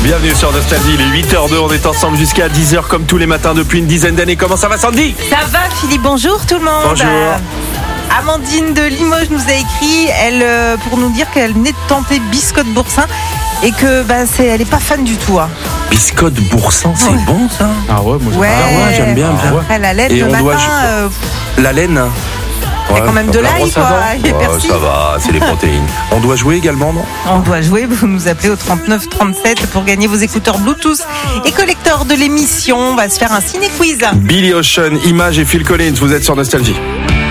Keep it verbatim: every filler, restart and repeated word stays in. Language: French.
Bienvenue sur Nostalgie, il est huit heures deux, on est ensemble jusqu'à dix heures comme tous les matins depuis une dizaine d'années. Comment ça va Sandy ? Ça va Philippe, bonjour tout le monde. Bonjour. Euh, Amandine de Limoges nous a écrit elle, euh, pour nous dire qu'elle venait de tenter Biscotte Boursin et que bah, c'est, elle n'est pas fan du tout. Hein. Biscotte Boursin, c'est Ouais. bon ça ? Ah ouais, moi Ouais, Ah ouais, j'aime bien, bien. Après la laine Et le on matin, doit- euh, La laine ? il y a quand même de l'ail quoi, et Ouais, persil. ça va, c'est les protéines. On doit jouer également, non ? On doit jouer, vous nous appelez au trente-neuf trente-sept pour gagner vos écouteurs Bluetooth. Et collecteur de l'émission, on va se faire un ciné-quiz. Billy Ocean, Image et Phil Collins, vous êtes sur Nostalgie.